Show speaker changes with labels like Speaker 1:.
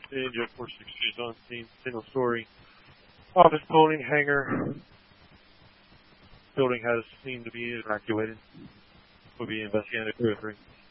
Speaker 1: And Jet Force 6 is on scene. Single story. Office building hangar. Building has seemed to be evacuated. Will be investigated further.